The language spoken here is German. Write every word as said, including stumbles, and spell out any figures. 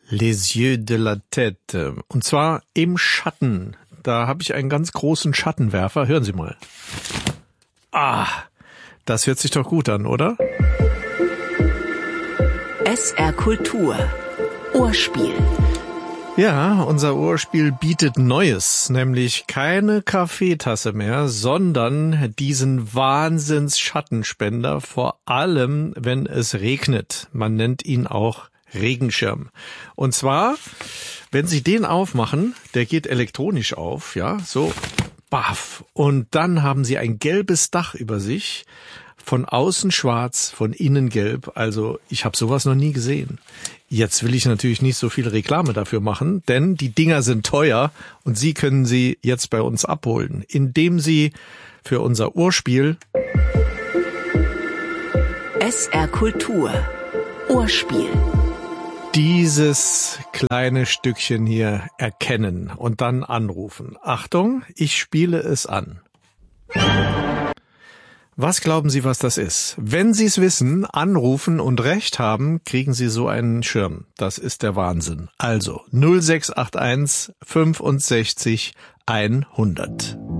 Les yeux de la tête. Und zwar im Schatten. Da habe ich einen ganz großen Schattenwerfer. Hören Sie mal. Ah, das hört sich doch gut an, oder? S R Kultur. Ohrspiel. Ja, unser Ohrspiel bietet Neues, nämlich keine Kaffeetasse mehr, sondern diesen Wahnsinns-Schattenspender, vor allem, wenn es regnet. Man nennt ihn auch Regenschirm. Und zwar, wenn Sie den aufmachen, der geht elektronisch auf, ja, so, baff. Und dann haben Sie ein gelbes Dach über sich, von außen schwarz, von innen gelb. Also ich habe sowas noch nie gesehen. Jetzt will ich natürlich nicht so viel Reklame dafür machen, denn die Dinger sind teuer und Sie können sie jetzt bei uns abholen, indem Sie für unser Ohrspiel S R Kultur. Ohrspiel. dieses kleine Stückchen hier erkennen und dann anrufen. Achtung, ich spiele es an. Was glauben Sie, was das ist? Wenn Sie es wissen, anrufen und recht haben, kriegen Sie so einen Schirm. Das ist der Wahnsinn. Also null sechs acht eins fünfundsechzig hundert.